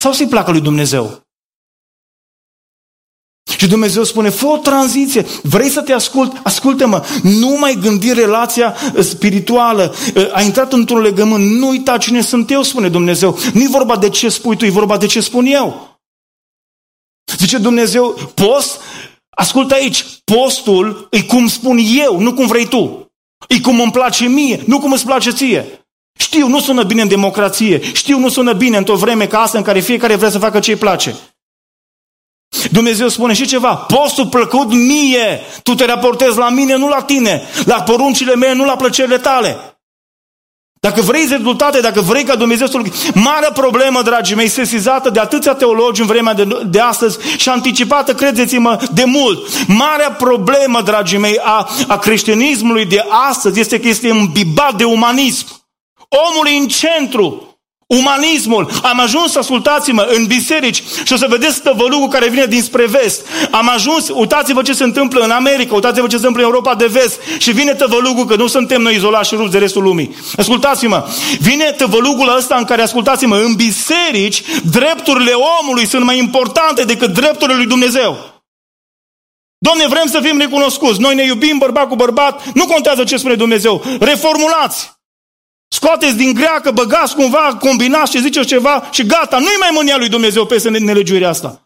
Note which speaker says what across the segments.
Speaker 1: sau să-i placă lui Dumnezeu? Și Dumnezeu spune, fă o tranziție, vrei să te ascult? Ascultă-mă, nu mai gândi relația spirituală, ai intrat într-un legământ, nu uita cine sunt eu, spune Dumnezeu. Nu-i vorba de ce spui tu, e vorba de ce spun eu. Zice Dumnezeu, post, ascultă aici, postul e cum spun eu, nu cum vrei tu. E cum îmi place mie, nu cum îți place ție. Știu, nu sună bine în democrație, știu, nu sună bine într-o vreme ca asta în care fiecare vrea să facă ce îi place. Dumnezeu spune și ceva, postul plăcut mie, tu te raportezi la mine, nu la tine, la poruncile mele, nu la plăcerile tale. Dacă vrei rezultate, dacă vrei ca Dumnezeu să... Marea problemă, dragii mei, sesizată de atâția teologi în vremea de astăzi și anticipată, credeți-mă, de mult. Marea problemă, dragii mei, a creștinismului de astăzi este că este îmbibat de umanism. Omul e în centru. Umanismul. Am ajuns, ascultați-mă, în biserici și o să vedeți tăvălugul care vine dinspre vest. Am ajuns, uitați-vă ce se întâmplă în America, uitați-vă ce se întâmplă în Europa de vest și vine tăvălugul, că nu suntem noi izolați și rupți de restul lumii. Ascultați-mă, vine tăvălugul ăsta în care, ascultați-mă, în biserici, drepturile omului sunt mai importante decât drepturile lui Dumnezeu. Doamne, vrem să fim recunoscuți, noi ne iubim bărbat cu bărbat, nu contează ce spune Dumnezeu, reformulați! Scoateți din greacă, băgați cumva, combinați și ziceți ceva și gata, nu-i mai mânia lui Dumnezeu peste nelegiuirea asta.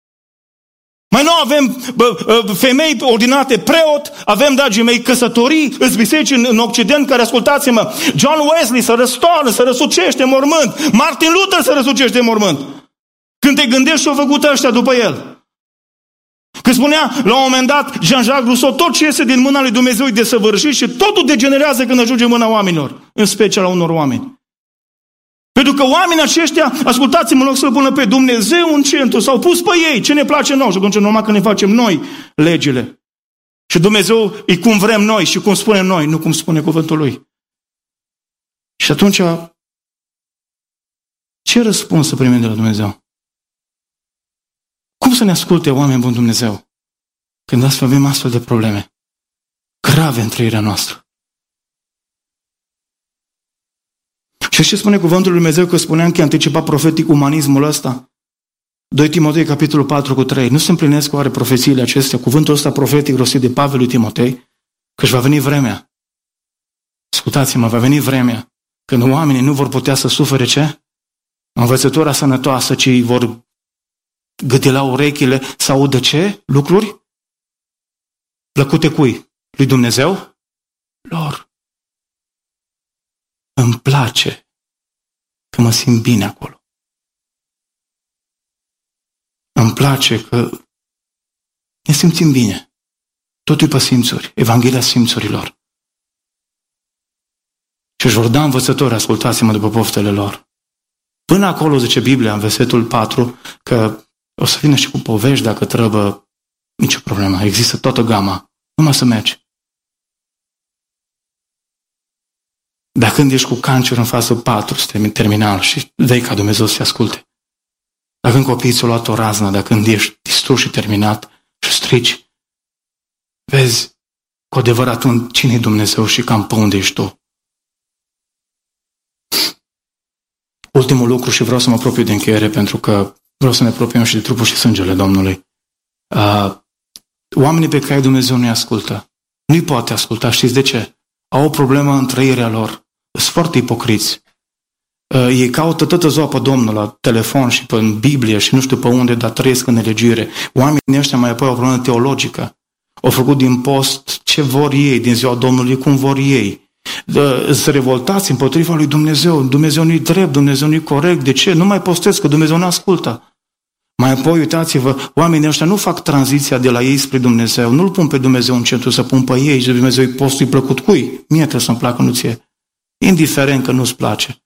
Speaker 1: Mai nou avem femei ordinate preot, avem, dragii mei, căsătorii, îți biserici în Occident care, ascultați-mă, John Wesley se răstoarnă, se răsucește în mormânt, Martin Luther se răsucește în mormânt. Când te gândești ce-au făcut ăștia după el. Că spunea, la un moment dat, Jean-Jacques Rousseau, tot ce iese din mâna lui Dumnezeu e desăvârșit și totul degenerează când ajunge în mâna oamenilor, în special a unor oameni. Pentru că oamenii aceștia, ascultați-mă, în loc să-L pună pe Dumnezeu în centru, s-au pus pe ei, ce ne place nouă și atunci normal că ne facem noi legile. Și Dumnezeu e cum vrem noi și cum spunem noi, nu cum spune cuvântul Lui. Și atunci, ce răspuns să primim de la Dumnezeu? Cum să ne asculte oameni buni Dumnezeu când astfel avem astfel de probleme grave în trăirea noastră? Și ce spune cuvântul lui Dumnezeu, că spuneam că anticipa profetic umanismul ăsta? 2 Timotei, capitolul 4:3. Nu se împlinesc oare profețiile acestea? Cuvântul ăsta profetic rostit de Pavel lui Timotei, că își va veni vremea. Ascultați-mă, va veni vremea când oamenii nu vor putea să sufere ce? Învățătura sănătoasă, ci îi vor gâti la urechile să audă ce? Lucruri? Plăcute cui? Lui Dumnezeu? Lor. Îmi place că mă simt bine acolo. Îmi place că ne simțim bine. Totul e pe simțuri. Evanghelia simțurilor. Și își vor da învățători, ascultați-mă, după poftele lor. Până acolo, zice Biblia, în versetul 4, că o să vină și cu povești dacă trebuie, nicio problemă. Există toată gama. Numai să mergi. Dar când ești cu cancer în fază 4, terminal și vei ca Dumnezeu să te asculte. Dacă când copiii ți-au luat o raznă, dacă când ești distrus și terminat și strici, vezi cu adevărat cine e Dumnezeu și cam pe unde ești tu. Ultimul lucru și vreau să mă apropiu de încheiere pentru că vreau să ne apropiem și de trupul și sângele Domnului. Oamenii pe care Dumnezeu nu-i ascultă, nu-i poate asculta, știți de ce? Au o problemă în trăirea lor. Sunt foarte ipocriți. Ei caută toată ziua pe Domnul la telefon și pe Biblie și nu știu pe unde, dar trăiesc în nelegiuire. Oamenii ăștia mai apoi au o problemă teologică. Au făcut din post ce vor ei, din ziua Domnului cum vor ei. Să revoltați împotriva lui Dumnezeu. Dumnezeu nu-i drept, Dumnezeu nu-i corect. De ce? Nu mai postez, că Dumnezeu nu ascultă. Mai apoi, uitați-vă, oamenii ăștia nu fac tranziția de la ei spre Dumnezeu. Nu-L pun pe Dumnezeu în centru, să pun pe ei și Dumnezeu îi postul îi plăcut cui? Mie trebuie să-mi placă, nu ție. Indiferent că nu-ți place.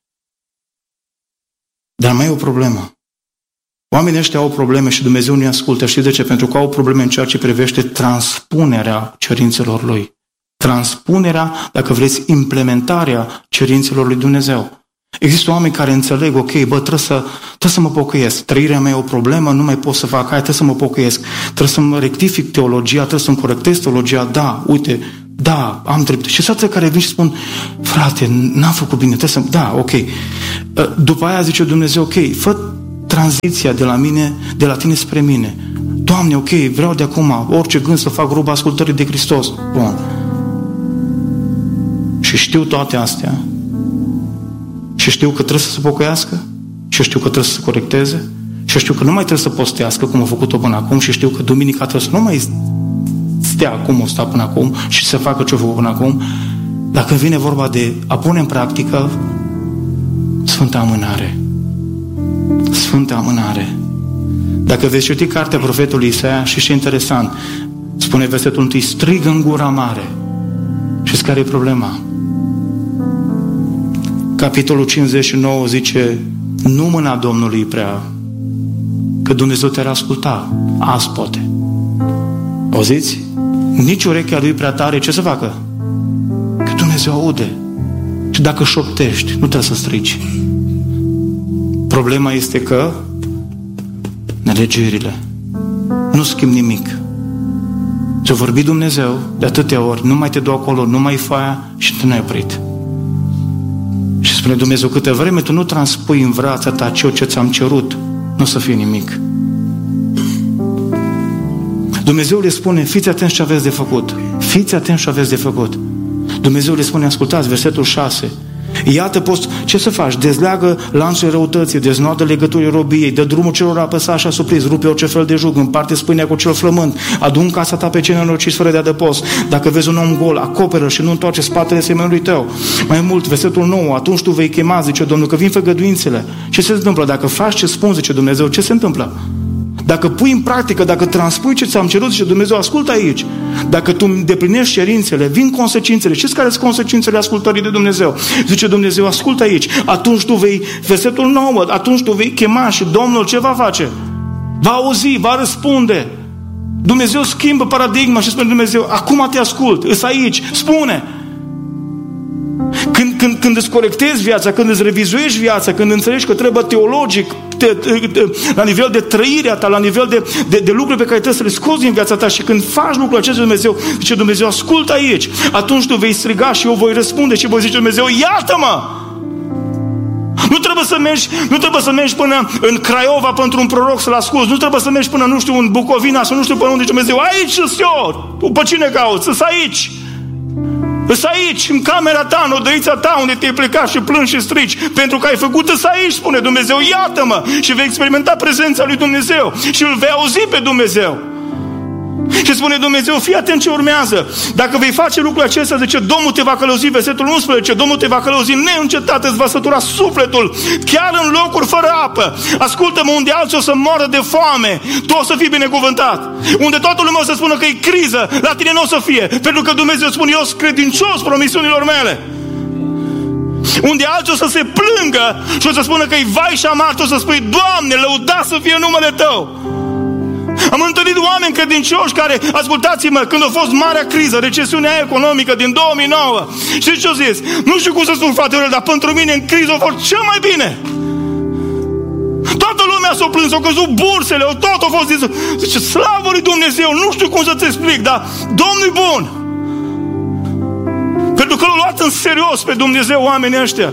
Speaker 1: Dar mai e o problemă. Oamenii ăștia au probleme și Dumnezeu nu-i ascultă. Știți de ce? Pentru că au probleme în ceea ce privește transpunerea cerințelor Lui. Transpunerea, dacă vreți, implementarea cerințelor lui Dumnezeu. Există oameni care înțeleg, ok, trebuie să mă pocăiesc. Trăirea mea e o problemă, nu mai pot să fac aia, trebuie să mă pocăiesc. Trebuie să-mi rectific teologia, trebuie să-mi corectez teologia. Da, uite, da, am dreptate. Și soțele care vin și spun, frate, n-am făcut bine, trebuie să... Da, ok. După aia zice Dumnezeu, ok, tranziția de la tine spre mine. Doamne, ok, vreau de acum orice gând să fac roba ascultării de Hristos. Bun. Și știu toate astea. Și știu că trebuie să se pocăiască. Și știu că trebuie să se corecteze. Și știu că nu mai trebuie să postească cum a făcut-o până acum. Și știu că duminica trebuie să nu mai stea cum o sta până acum și să facă ce a făcut până acum. Dacă vine vorba de a pune în practică, Sfânta Amânare. Sfânta Amânare. Dacă veți citi cartea profetului Isaia, și ce interesant, spune versetul 1, strigă în gura mare. Știți care e problema? Capitolul 59 zice, nu mâna Domnului prea, că Dumnezeu te-ar asculta. Azi poate. Auziți? Nici urechea lui prea tare, ce să facă? Că Dumnezeu aude. Și dacă șoptești, nu trebuie să strici. Problema este că nelegiurile nu schimb nimic. Ți-a vorbit Dumnezeu de atâtea ori, nu mai te du acolo, nu mai fă aia și tu n-ai oprit. Și spune Dumnezeu, câte vreme tu nu transpui în viața ta ceea ce ți-am cerut, nu o să fie nimic. Dumnezeu le spune, fiți atenți ce aveți de făcut. Fiți atenți ce aveți de făcut. Dumnezeu le spune, ascultați, versetul 6. Iată, poți, ce să faci? Dezleagă lanțul răutății, deznoadă legăturii robiei, dă drumul celor apăsați și asupriți, rupe orice fel de jug, împarte spâinea cu cel flământ, adu-n casa ta pe cei nenorociți fără de adăpost. Dacă vezi un om gol, acoperă și nu întoarce spatele semenului tău. Mai mult, versetul 9, atunci tu vei chema, zice Domnul, că vin făgăduințele. Ce se întâmplă? Dacă faci ce spun, zice Dumnezeu, ce se întâmplă? Dacă pui în practică, dacă transpui ce ți-am cerut, zice Dumnezeu, ascultă aici. Dacă tu îndeplinești cerințele, vin consecințele. Știți care sunt consecințele ascultării de Dumnezeu? Zice Dumnezeu, ascultă aici. Atunci tu vei, versetul 9, atunci tu vei chema și Domnul ce va face? Va auzi, va răspunde. Dumnezeu schimbă paradigma și spune Dumnezeu, acum te ascult, îs aici, spune. Când îți corectezi viața, când îți revizuiești viața, când înțelegi că trebuie teologic, la nivel de trăirea ta, la nivel de lucruri pe care trebuie să le scoți din viața ta și când faci lucrul acesta Dumnezeu, zice Dumnezeu, ascultă aici, atunci tu vei striga și eu voi răspunde și voi zice Dumnezeu, iartă-mă! Nu trebuie să mergi până în Craiova pentru un proroc să-l asculți, nu trebuie să mergi până, nu știu, în Bucovina sau nu știu până unde, zice Dumnezeu, aici sunt eu, tu pe cine cauți? Sunt aici! Îs aici, în camera ta, în odăița ta, unde te-ai plecat și plângi și strici, pentru că ai făcut îs aici, spune Dumnezeu, iartă-mă, și vei experimenta prezența lui Dumnezeu și îl vei auzi pe Dumnezeu. Și spune Dumnezeu, fii atent ce urmează. Dacă vei face lucrul acesta, zice, Domnul te va călăuzi, versetul 11, Domnul te va călăuzi neîncetat, îți va sătura sufletul, chiar în locuri fără apă. Ascultă-mă, unde alții o să moară de foame, tu o să fii binecuvântat. Unde toată lumea o să spună că e criză, la tine nu o să fie, pentru că Dumnezeu spune, eu sunt credincios promisiunilor mele. Unde alții o să se plângă și o să spună că e vai și amar, tu o să spui, Doamne, lăudat să fie numele Tău. Am întâlnit oameni credincioși care, ascultați-mă, când a fost marea criză, recesiunea economică din 2009, știți ce-o zis? Nu știu cum să spun, frate, dar pentru mine în criză a fost cel mai bine. Toată lumea s-a plâns, s-au căzut bursele, tot a fost zis. Zice, slavă lui Dumnezeu, nu știu cum să-ți explic, dar Domnul-i bun. Pentru că l-au luat în serios pe Dumnezeu oamenii ăștia.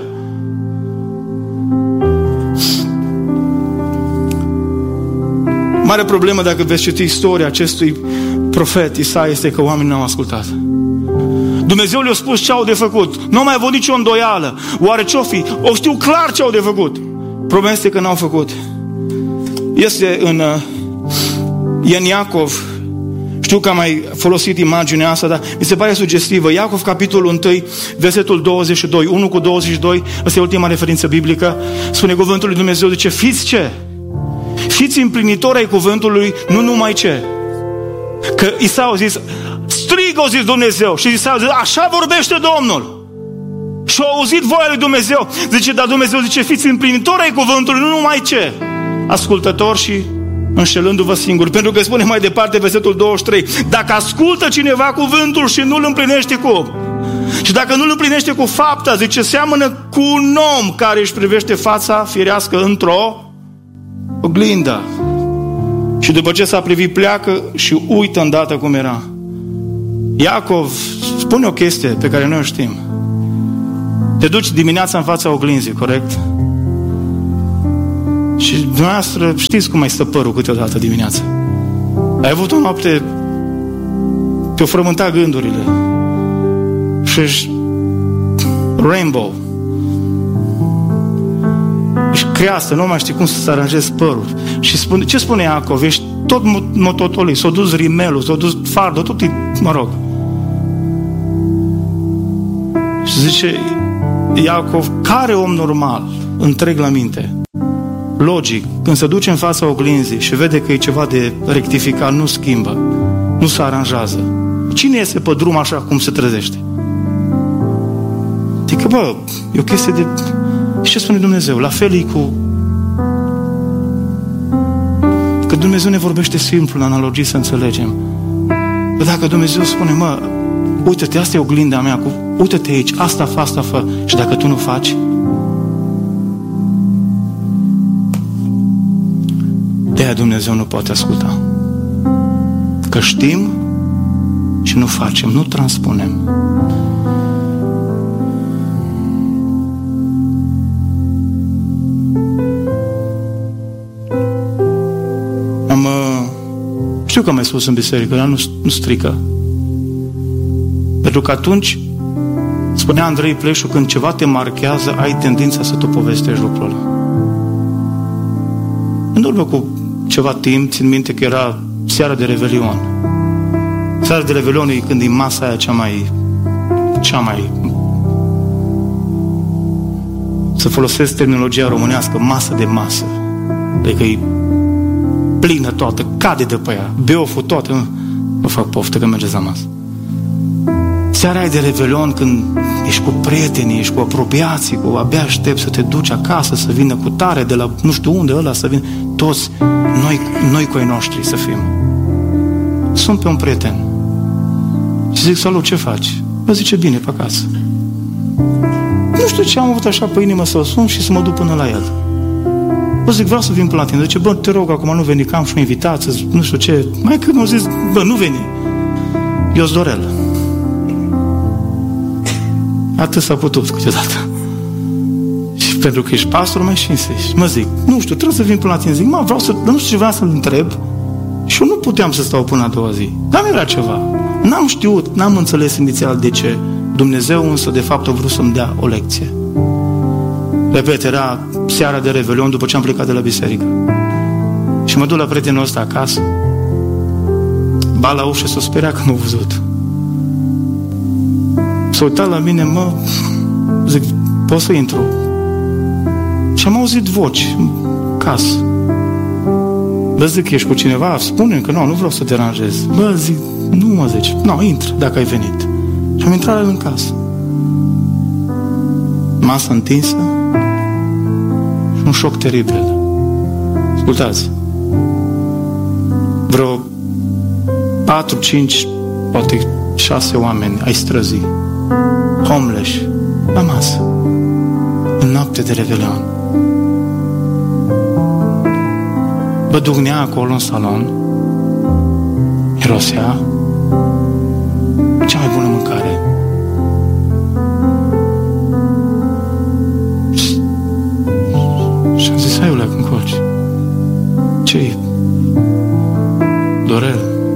Speaker 1: Mare problemă, dacă veți citi istoria acestui profet Isaia, este că oamenii n-au ascultat. Dumnezeu le-a spus ce au de făcut. Nu au mai avut nicio îndoială. Oare ce-o fi? O știu clar ce au de făcut. Problema este că n-au făcut. Este în Iacov. Știu că am mai folosit imaginea asta, dar mi se pare sugestivă. Iacov, capitolul 1, versetul 22. 1 cu 22, asta e ultima referință biblică. Spune cuvântul lui Dumnezeu, zice, fiți ce? Fiți împlinitori ai cuvântului, nu numai ce. Că Isaia a zis, strigă, a zis Dumnezeu. Și Isaia a zis, așa vorbește Domnul. Și a auzit voia lui Dumnezeu. Zice, dar Dumnezeu zice, fiți împlinitori ai cuvântului, nu numai ce. Ascultători și înșelându-vă singuri. Pentru că spune mai departe versetul 23, dacă ascultă cineva cuvântul și nu îl împlinește cu. Și dacă nu îl împlinește cu fapta, zice, seamănă cu un om care își privește fața firească într-o oglindă. Și după ce s-a privit, pleacă și uită îndată cum era. Iacov spune o chestie pe care noi o știm. Te duci dimineața în fața oglinzii, corect? Și dumneavoastră știți cum mai stă părul câteodată dimineața. Ai avut o noapte, te-o frământa gândurile. Și ești rainbow. Ești creasă, nu mai știi cum să-ți aranjezi părul. Și spune, ce spune Iacov? Ești tot mototolit, s-a dus rimelul, s-a dus fardul, tot e, mă rog. Și zice Iacov, care om normal, întreg la minte, logic, când se duce în fața oglinzii și vede că e ceva de rectificat, nu schimbă, nu se aranjează. Cine iese pe drum așa cum se trezește? Adică, bă, e o chestie de... Și ce spune Dumnezeu? La fel e cu... Că Dumnezeu ne vorbește simplu, în analogii, să înțelegem. Că dacă Dumnezeu spune, mă, uite-te, asta e oglinda mea, uite-te aici, asta fă, și dacă tu nu faci, de-aia Dumnezeu nu poate asculta. Că știm și nu facem, nu transpunem. Știu că am mai spus în biserică, dar nu strică. Pentru că atunci, spunea Andrei Pleșu, când ceva te marchează, ai tendința să tu povestești lucrul ăla. În urmă cu ceva timp, țin minte că era seara de Revelion. Seara de Revelion e când e masa aia cea mai să folosesc terminologia românească, masă de masă. Adică e plină toată, cade de pe ea, beoful toată, nu fac poftă că mergeți la masă. Seara aia de Revelion, când ești cu prietenii, ești cu apropiații, cu abia aștept să te duci acasă, să vină cu tare de la nu știu unde ăla, să vină toți, noi cu ai noștri să fim. Sunt pe un prieten și zic, salut, ce faci? Bă, zice, bine, pe acasă. Nu știu ce am avut așa pe inimă să o sun și să mă duc până la el. Bă, zic, vreau să vin până la tine. Zice, bă, te rog, acum nu veni, că am și o invitație, nu știu ce. Mai când m-au zis, bă, nu veni. Eu-s Dorel. Atât s-a putut câteodată. Și pentru că ești pastor, mai și insisti. Mă zic, nu știu, trebuie să vin până la tine. Zic, mă, vreau să, nu știu ce vreau să-l întreb. Și eu nu puteam să stau până a doua zi. Dar mi-era ceva. N-am știut, n-am înțeles inițial de ce. Dumnezeu însă, de fapt, a vrut să-mi dea o lecție. Repet, era seara de Revelion după ce am plecat de la biserică. Și mă duc la prietenul ăsta acasă. Ba la ușă, s-o speria că m-a văzut. S-a uitat la mine, mă, zic, pot să intru? Și am auzit voci în casă. Bă, zic, ești cu cineva? Spune-mi că nu vreau să te deranjez. Bă, zic, nu mă zici. Nu, intră dacă ai venit. Și am intrat în casă. Masă întinsă și un șoc teribil. Ascultați. Vreo 4, 5, poate 6 oameni ai străzii, homeless, la masă, în noapte de Revelion. Bădugnea acolo în salon, mirosea cea mai bună mâncare. Și am zis, hai, Iuleac, încolci. Ce-i? Dorel,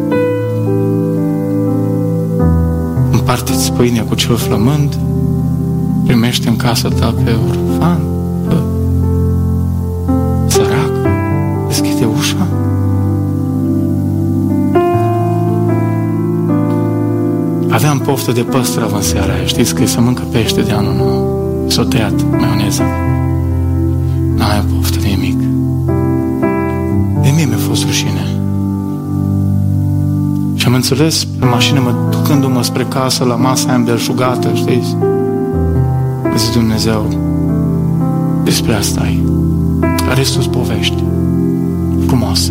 Speaker 1: împarte-ți pâinea cu cel flămând, primește în casa ta pe orfan, pe sărac, deschide ușa. Aveam poftă de păstravă în seara aia, știți că să mâncă pește de anul nou, s-o tăiat maioneza. N-am poftă de nimic. De mie mi-a fost rușine. Și am înțeles pe mașină, ducându-mă spre casă, la masa aia îmbelșugată, știți? Că zic, Dumnezeu, despre asta ai. Restul-ți povești frumoase.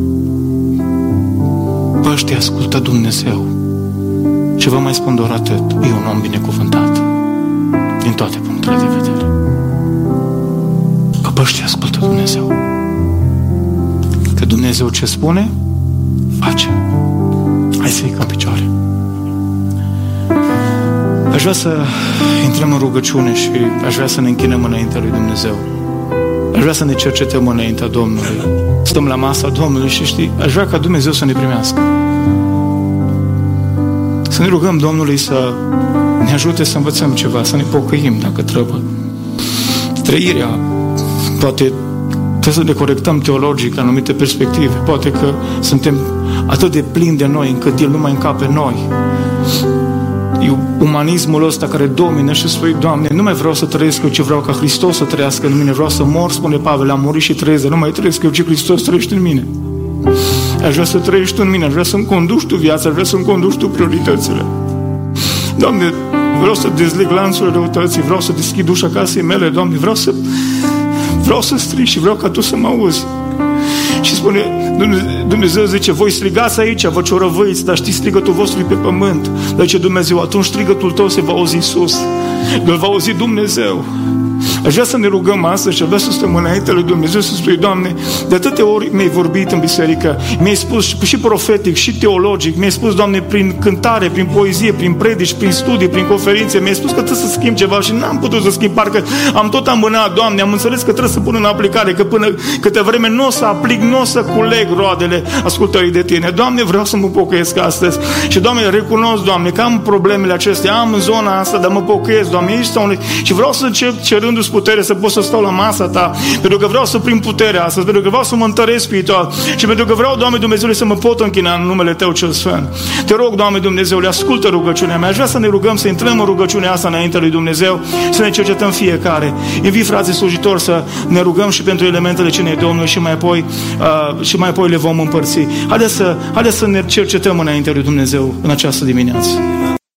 Speaker 1: Bă, ăștia ascultă Dumnezeu. Și vă mai spun doar atât, e un om binecuvântat. Din toate punctele de vedere. Că bă, ăștia ascultă Dumnezeu. Că Dumnezeu ce spune, face. Hai să ridicăm picioare. Aș vrea să intrăm în rugăciune și aș vrea să ne închinăm înaintea lui Dumnezeu. Aș vrea să ne cercetăm înaintea Domnului. Stăm la masa Domnului și știi, aș vrea ca Dumnezeu să ne primească. Să ne rugăm Domnului să ne ajute să învățăm ceva, să ne pocăim dacă trebuie. Trăirea, poate trebuie să ne corectăm teologic anumite perspective, poate că suntem atât de plini de noi încât El nu mai încape noi. E umanismul ăsta care domină și spui, Doamne, nu mai vreau să trăiesc eu, ci vreau ca Hristos să trăiască în mine, vreau să mor, spune Pavel, am murit și trăiesc, dar nu mai trăiesc eu, ci Hristos trăiește în mine. Aș vrea să trăiești tu în mine, aș vrea să-mi conduci tu viața, aș vrea să-mi conduci tu prioritățile. Doamne, vreau să dezleg lanțurile răutății, vreau să deschid ușa casei mele, Doamne, vreau să strig și vreau ca Tu să mă auzi. Și spune, Dumnezeu zice, voi strigați aici, vă ciorăvăiți, dar știți strigătul vostru pe pământ. Dar ce Dumnezeu, atunci strigătul tău se va auzi sus. Îl va auzi Dumnezeu. Aș vrea să ne rugăm astăzi și aș vrea să stăm înainte lui Dumnezeu să spui, Doamne, de atâtea ori mi-ai vorbit în biserică, mi-ai spus și profetic, și teologic, mi-ai spus, Doamne, prin cântare, prin poezie, prin predici, prin studii, prin conferințe, mi-ai spus că trebuie să schimb ceva și n-am putut să schimb, parcă am tot amânat, Doamne, am înțeles că trebuie să pun în aplicare, că până câte vreme nu o să aplic, nu o să culeg roadele ascultării de Tine. Doamne, vreau să mă pocăiesc astăzi și, Doamne, recunosc, Doamne, că am problemele acestea, am în zona asta, dar mă pocăiesc, Doamne, ești sau și vreau să încep cerându-ți putere să pot să stau la masa Ta, pentru că vreau să prind puterea astăzi, pentru că vreau să mă întăresc spiritual și pentru că vreau, Doamne Dumnezeule, să mă pot închina în numele Tău cel Sfânt. Te rog, Doamne Dumnezeule, ascultă rugăciunea mea. Aș vrea să ne rugăm, să intrăm în rugăciunea asta înainte lui Dumnezeu, să ne cercetăm fiecare. Invit frații slujitori să ne rugăm și pentru elementele cinei Domnului și mai apoi le vom împărți. Haideți să ne cercetăm înainte lui Dumnezeu în această dimineață.